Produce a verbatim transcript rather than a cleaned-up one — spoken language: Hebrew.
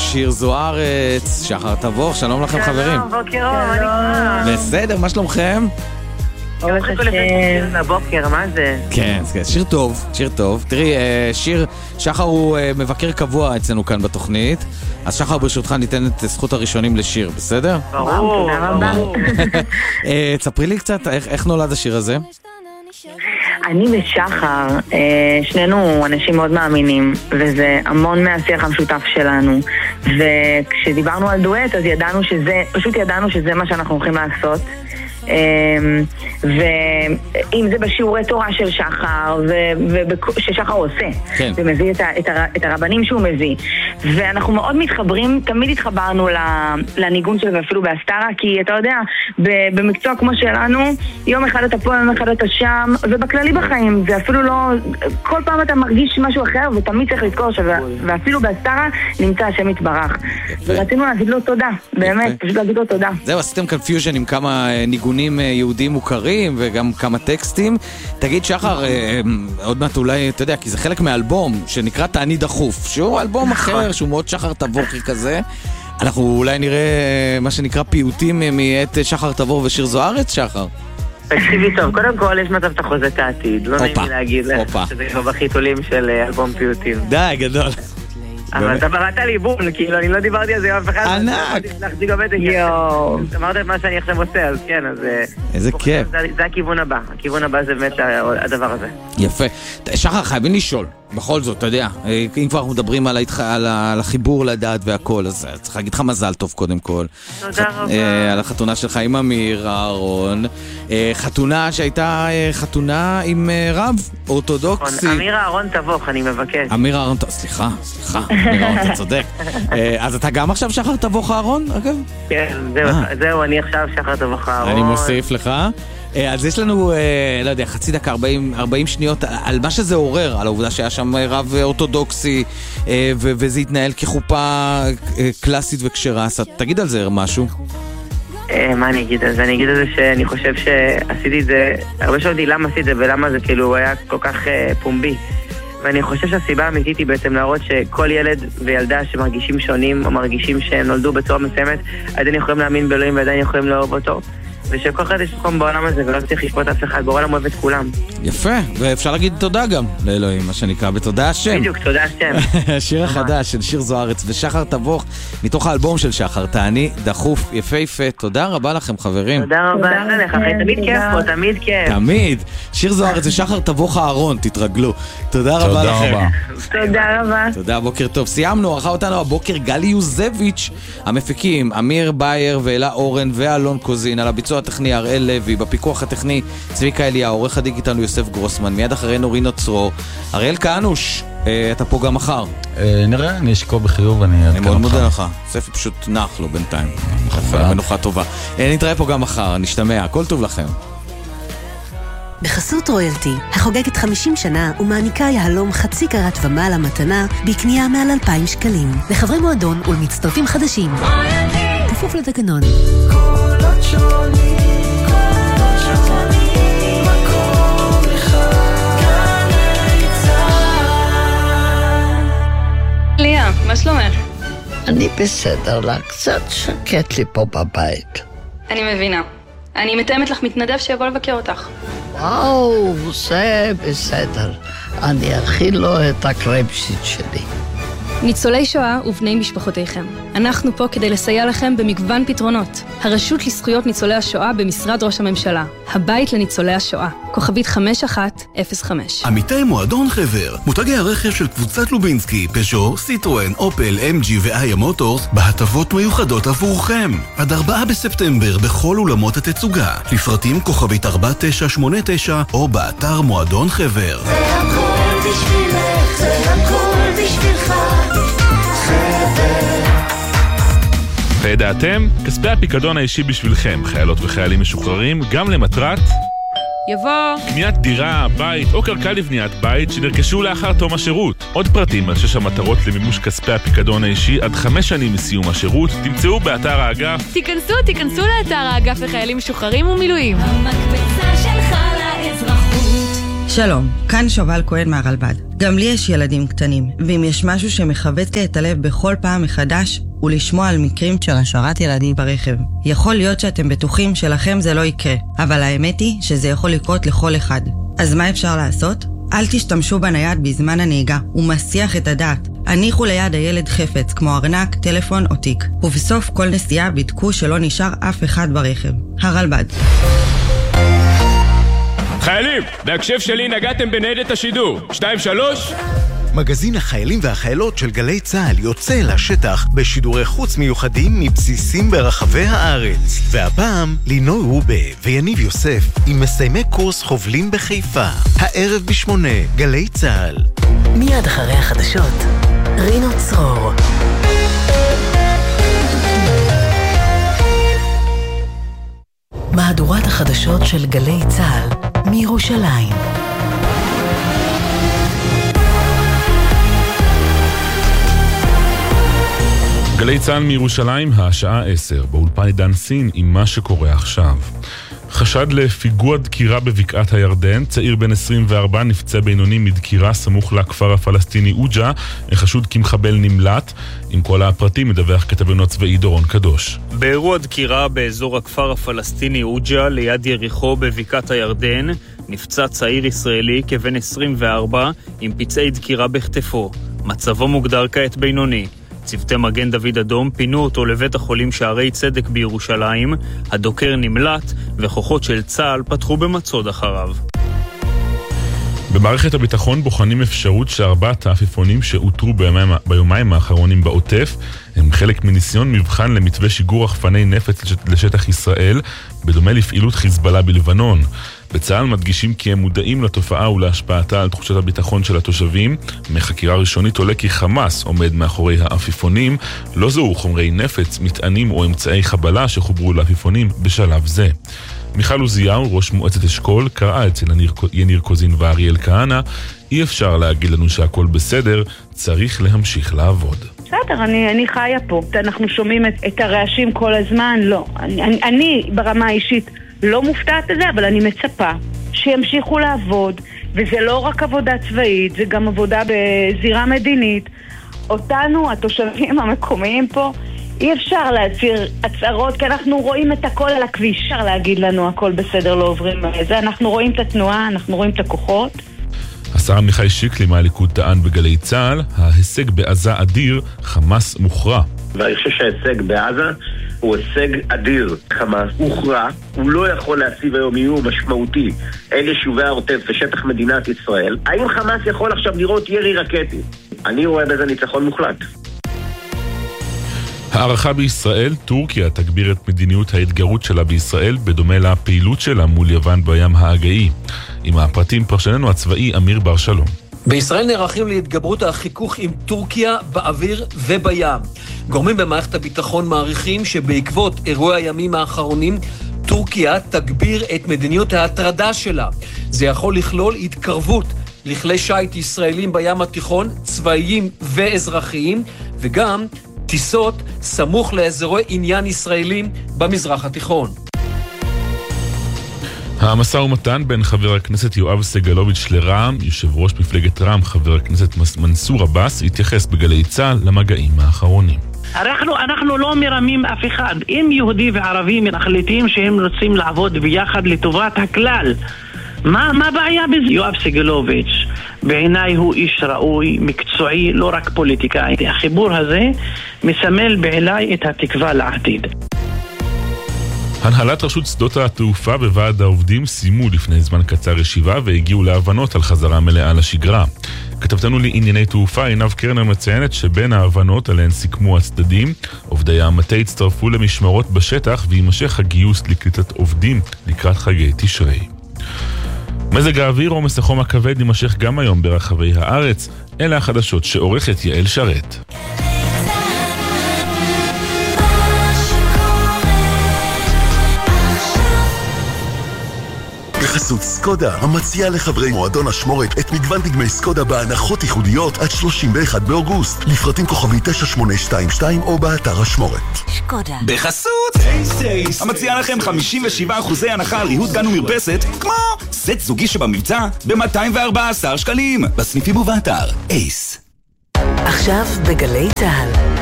שיר זוארץ, שחר תבוך, שלום לכם חברים. שלום, בוקר אור, מה נקרא? בסדר, מה שלומכם? ברוך השם. לבוקר, מה זה? כן, שיר טוב, שיר טוב. תראי, שיר, שחר הוא מבקר קבוע אצלנו כאן בתוכנית, אז שחר ברשותך ניתן את זכות הראשונים לשיר, בסדר? ברור, ברור. תספרי לי קצת, איך נולד השיר הזה? אני ושחר, שנינו אנשים מאוד מאמינים, וזה המון מהשיח המשותף שלנו, וכשדיברנו על דואט אז ידענו שזה, פשוט ידענו שזה מה שאנחנו הולכים לעשות, ואם זה בשיעורי תורה של שחר ששחר עושה ומביא את הרבנים שהוא מביא, ואנחנו מאוד מתחברים, תמיד התחברנו לניגון שלו ואפילו בהסתרה, כי אתה יודע, במקצוע כמו שלנו יום אחד אתה פה, יום אחד אתה שם, ובכללי בחיים זה אפילו לא, כל פעם אתה מרגיש משהו אחר ותמיד צריך לזכור, ואפילו בהסתרה נמצא השם יתברך, ורצינו להגיד לו תודה, באמת, פשוט להגיד לו תודה. זהו, עשיתם כאן פיוז'ן עם כמה ניגונים יהודים מוכרים וגם כמה טקסטים. תגיד שחר, עוד מעט אולי, אתה יודע, כי זה חלק מאלבום שנקרא תעני דחוף, שהוא אלבום אחר, שהוא מאוד שחר תבוכי כזה. אנחנו אולי נראה מה שנקרא פיוטים מאת שחר תבור ושיר זוארץ, שחר? תקשיבי טוב, קודם כל יש מצב אתה חוזה את העתיד, לא נעים לי להגיד לך שזה כבר בחיתולים של אלבום פיוטים. די, גדול. אבל אתה בראת לי בול, כאילו אני לא דיברתי על זה אף אחד. ענק! יואו. אמרת את מה שאני עכשיו עושה, אז כן, אז... איזה כיף. זה הכיוון הבא, הכיוון הבא זה באמת הדבר הזה. יפה. שחר, חייבים לשאול, בכל זאת, אתה יודע, אם כבר אנחנו מדברים על החיבור לדעת והכל, אז צריך להגיד לך מזל טוב קודם כל. תודה רבה. על החתונה שלך עם אמיר אהרון, חתונה שהייתה חתונה עם רב אורתודוקסי. אמיר אהרון תבוך, אני מבקש. אמיר אהרון, סליחה, סליחה, אמיר אהרון, אתה צודק. אז אתה גם עכשיו שחר תבוך אהרון, אגב? כן, זהו, אני עכשיו שחר תבוך אהרון. אני מוסיף לך. אז יש לנו, לא יודע, חצי דקה, ארבעים שניות על מה שזה עורר, על העובדה שהיה שם רב אורתודוקסי וזה התנהל כחופה קלאסית וקשרה. אז תגיד על זה משהו. מה אני אגיד על זה? אני אגיד על זה שאני חושב שעשיתי את זה, הרבה שואלתי למה עשיתי את זה ולמה זה כאילו היה כל כך פומבי, ואני חושב שהסיבה האמיתית היא בעצם להראות שכל ילד וילדה שמרגישים שונים או מרגישים שהם נולדו בצורה מסוימת עדיין יכולים להאמין באלוהים ועדיין יכולים לאהוב אותו, ושכל אחד יש מקום בעולם הזה ולא צריך לשפוט אף אחד, בעולם אוהב את כולם. יפה, ואפשר להגיד תודה גם לאלוהים, מה שנקרא, בתודה השם. בדיוק, תודה השם. השיר החדש של שיר זוארץ ושחר תבוך, מתוך האלבום של שחר, תעני דחוף, יפה יפה. תודה רבה לכם חברים. תודה רבה לך, תמיד כיף פה, תמיד כיף. תמיד. שיר זוארץ ושחר תבוך אהרון, תתרגלו. תודה רבה לכם. תודה רבה. תודה, בוקר טוב. סיימנו, ערכה אותנו הבוקר גלי יוזביץ', המפיקים אמיר בייר ואלה אורן ואלון קוזין, על הביצוע הטכני הראל לוי, בפיקוח הטכני צביקה אליה, עורך הדיגיטל יוסף גרוסמן, מיד אחרינו רינו צרור. אריאל כהנוש, אתה פה גם מחר? נראה, אני אשקור בחיוב, אני אני מאוד מודה לך. ספי פשוט נח לו בינתיים, מנוחה טובה. נתראה פה גם מחר, נשתמע, הכל טוב לכם. בחסות רויאלטי, החוגגת חמישים שנה ומעניקה יהלום חצי קרת ומעלה מתנה בקנייה מעל אלפיים שקלים לחברי מועדון ולמצטרפים חדשים. כפוף לתקנון. קולות שונים, קולות שונים, מקום אחד, גלי צהל. ליה, מה שלומך? אני בסדר לה, קצת שקט לי פה בבית. אני מבינה. אני מתאמת לך מתנדב שיבוא לבקר אותך. וואו, זה בסדר. אני אכיל לו את הקרפשיט שלי. ניצולי שואה ובני משפחותיכם. אנחנו פה כדי לסייע לכם במגוון פתרונות. הרשות לזכויות ניצולי השואה במשרד ראש הממשלה. הבית לניצולי השואה. כוכבית חמש אחת אפס חמש. עמיתי מועדון חבר. מותגי הרכב של קבוצת לובינסקי, פז'ו, סיטרואן, אופל, אם ג'י ואיה מוטורס בהטבות מיוחדות עבורכם. עד ארבעה בספטמבר בכל אולמות התצוגה. לפרטים כוכבית ארבע תשע שמונה תשע או באתר מועדון חבר. זה הכל בשבילך, זה הכל בשבילך. וידעתם? כספי הפיקדון האישי בשבילכם, חיילות וחיילים משוחררים, גם למטרת יבוא קניית דירה, בית או קרקע לבניית בית שנרכשו לאחר תום השירות. עוד פרטים על שש המטרות למימוש כספי הפיקדון האישי עד חמש שנים מסיום השירות תמצאו באתר האגף. תיכנסו, תיכנסו לאתר האגף לחיילים משוחררים ומילואים. המקפצה שלך לאזרחות שלום, כאן שובל כהן מהרלב"ד. גם לי יש ילדים קטנים, ואם יש משהו שמחבט לי את הלב בכל פעם מחדש, הוא לשמוע על מקרים של השארת ילדים ברכב. יכול להיות שאתם בטוחים שלכם זה לא יקרה, אבל האמת היא שזה יכול לקרות לכל אחד. אז מה אפשר לעשות? אל תשתמשו בנייד בזמן הנהיגה, הוא מסיח את הדעת. הניחו ליד הילד חפץ, כמו ארנק, טלפון או תיק. ובסוף כל נסיעה בדקו שלא נשאר אף אחד ברכב. הרלב"ד. חיילים, בהקשב שלי נגעתם בניידת השידור. שתיים שלוש. מגזין החיילים והחיילות של גלי צהל יוצא לשטח בשידורי חוץ מיוחדים מבסיסים ברחבי הארץ. והפעם לינוי רובה ויניב יוסף עם מסיימי קורס חובלים בחיפה. הערב בשמונה, גלי צהל. מיד אחרי החדשות, רינו צרור. מהדורת החדשות של גלי צהל מירושלים. גלי צהל מירושלים, השעה עשר, באולפן עידן סין עם מה שקורה עכשיו. חשד לפיגוע דקירה בבקעת הירדן, צעיר בן עשרים וארבע נפצע בינוני מדקירה סמוך לכפר הפלסטיני אוג'ה, חשוד כמחבל נמלט. עם כל הפרטים מדווח כתבנו הצבאי דורון קדוש. באירוע דקירה באזור הכפר הפלסטיני אוג'ה ליד יריחו בבקעת הירדן, נפצע צעיר ישראלי כבן עשרים וארבע עם פצעי דקירה בכתפו. מצבו מוגדר כעת בינוני. צוותי מגן דוד אדום פינו אותו לבית החולים שערי צדק בירושלים, הדוקר נמלט וכוחות של צה"ל פתחו במצוד אחריו. במערכת הביטחון בוחנים אפשרות שארבעת העפיפונים שאותרו ביומיים, ביומיים האחרונים בעוטף הם חלק מניסיון מבחן למתווה שיגור רחפני נפץ לשטח ישראל, בדומה לפעילות חיזבאללה בלבנון. בצה"ל מדגישים כי הם מודעים לתופעה ולהשפעתה על תחושת הביטחון של התושבים. מחקירה ראשונית עולה כי חמאס עומד מאחורי העפיפונים, לא זוהו חומרי נפץ, מטענים או אמצעי חבלה שחוברו לעפיפונים בשלב זה. מיכל עוזיהו, ראש מועצת אשכול, קראה אצל יניר קוזין ואריאל כהנא, אי אפשר להגיד לנו שהכל בסדר, צריך להמשיך לעבוד. בסדר, אני, אני חיה פה. אנחנו שומעים את, את הרעשים כל הזמן, לא. אני, אני, אני ברמה האישית לא מופתעת לזה, אבל אני מצפה שימשיכו לעבוד, וזה לא רק עבודה צבאית, זה גם עבודה בזירה מדינית. אותנו, התושבים המקומיים פה, אי אפשר להצהיר הצהרות, כי אנחנו רואים את הכל על הכביש. אפשר להגיד לנו הכל בסדר, לא עוברים זה. אנחנו רואים את התנועה, אנחנו רואים את הכוחות. השר עמיחי שיקלי מהליכוד טען בגלי צה"ל, ההישג בעזה אדיר, חמאס מוכרע. ואני חושב שההישג בעזה הוא הישג אדיר. חמאס הוכרע, הוא לא יכול להציב היום איום משמעותי אל יישובי העוטף ושטח מדינת ישראל. האם חמאס יכול עכשיו לראות ירי רקטי? אני רואה בזה ניצחון מוחלט. הערכה בישראל, טורקיה תגביר את מדיניות ההתגרות שלה בישראל בדומה לפעילות שלה מול יוון בים האגאי. עם הפרטים פרשננו הצבאי אמיר בר שלום. בישראל נערכים להתגברות החיכוך עם טורקיה באוויר ובים. גורמים במערכת הביטחון מעריכים שבעקבות אירועי הימים האחרונים טורקיה תגביר את מדיניות ההטרדה שלה. זה יכול לכלול התקרבות לכלי שייט ישראלים בים התיכון, צבאיים ואזרחיים, וגם טיסות סמוך לאזורי עניין ישראלים במזרח התיכון. המשא ומתן בין חבר הכנסת יואב סגלוביץ' לרע"מ, יושב ראש מפלגת רע"מ, חבר הכנסת מנסור עבאס, התייחס בגלי צה"ל למגעים האחרונים. אנחנו, אנחנו לא מרמים אף אחד. אם יהודי וערבי מחליטים שהם רוצים לעבוד ביחד לטובת הכלל, מה, מה הבעיה בזה? יואב סגלוביץ' בעיניי הוא איש ראוי, מקצועי, לא רק פוליטיקאי. החיבור הזה מסמל בעיניי את התקווה לעתיד. הנהלת רשות שדות התעופה בוועד העובדים סיימו לפני זמן קצר ישיבה והגיעו להבנות על חזרה מלאה לשגרה. כתבתנו לענייני תעופה עינב קרנר מציינת שבין ההבנות עליהן סיכמו הצדדים, עובדי המטה הצטרפו למשמרות בשטח וימשך הגיוס לקליטת עובדים לקראת חגי תשרי. מזג האוויר או מסחום הכבד יימשך גם היום ברחבי הארץ. אלה החדשות שעורכת יעל שרת. בחסות סקודה, המציעה לחברי מועדון אשמורת את מגוון דגמי סקודה בהנחות ייחודיות עד שלושים ואחד באוגוסט. לפרטים כוכבי תשע שמונה שתיים שתיים או באתר אשמורת. סקודה. בחסות אייס אייס, המציעה לכם חמישים ושבעה אחוזי הנחה על ריהוט גן ומרפסת, כמו סט זוגי שבמבצע ב-מאתיים וארבעה עשר שקלים. בסניפים ובאתר אייס. עכשיו בגלי צהל.